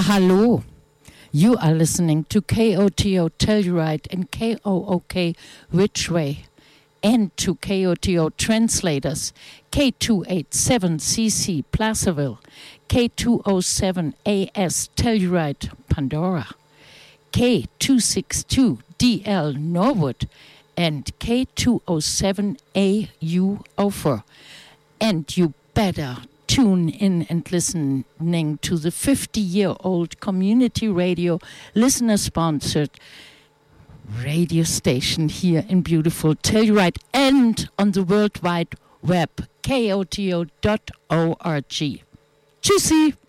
Ja, hallo. You are listening to KOTO Telluride and KOOK Ridgeway, and to KOTO translators K287CC Placerville, K207AS Telluride Pandora, K262DL Norwood, and K207AU Ophir. And you better tune in and listening to the 50-year-old community radio, listener-sponsored radio station here in beautiful Telluride and on the World Wide Web, koto.org. Tschüssi!